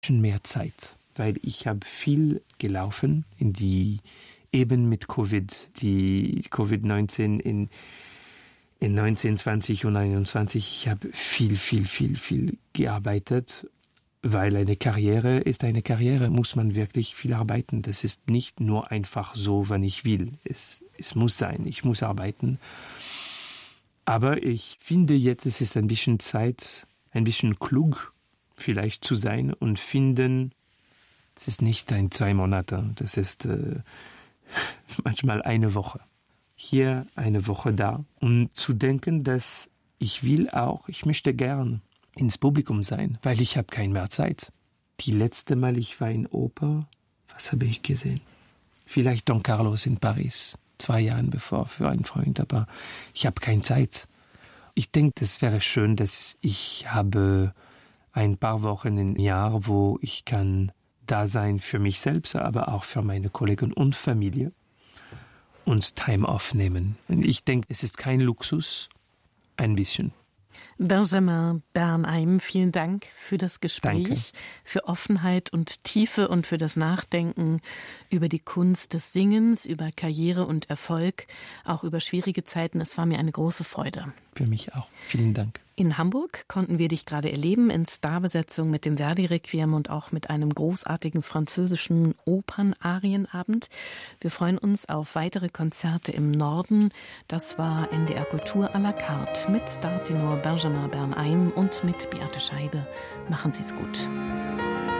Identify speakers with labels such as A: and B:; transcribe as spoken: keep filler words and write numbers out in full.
A: mehr Zeit, weil ich habe viel gelaufen in die eben mit Covid, die Covid neunzehn in, in neunzehn, zwanzig und einundzwanzig. Ich habe viel, viel, viel, viel gearbeitet, weil eine Karriere ist eine Karriere, muss man wirklich viel arbeiten. Das ist nicht nur einfach so, wenn ich will. Es, es muss sein, ich muss arbeiten. Aber ich finde jetzt, es ist ein bisschen Zeit, ein bisschen klug vielleicht zu sein und finden, es ist nicht ein zwei Monate, das ist äh, manchmal eine Woche. Hier eine Woche da. Und zu denken, dass ich will auch, ich möchte gern ins Publikum sein, weil ich habe keine mehr Zeit. Die letzte Mal, ich war in Oper, was habe ich gesehen? Vielleicht Don Carlos in Paris, zwei Jahre bevor für einen Freund, aber ich habe keine Zeit. Ich denke, das wäre schön, dass ich habe ein paar Wochen im Jahr, wo ich kann da sein für mich selbst, aber auch für meine Kollegen und Familie und Time aufnehmen. Ich denke, es ist kein Luxus, ein bisschen.
B: Benjamin Bernheim, vielen Dank für das Gespräch,
A: Danke.
B: Für Offenheit und Tiefe und für das Nachdenken über die Kunst des Singens, über Karriere und Erfolg, auch über schwierige Zeiten. Es war mir eine große Freude.
A: Für mich auch. Vielen Dank.
B: In Hamburg konnten wir dich gerade erleben in Starbesetzung mit dem Verdi-Requiem und auch mit einem großartigen französischen Opernarienabend. Wir freuen uns auf weitere Konzerte im Norden. Das war N D R Kultur à la carte mit Startenor Benjamin Bernheim und mit Beate Scheibe. Machen Sie es gut.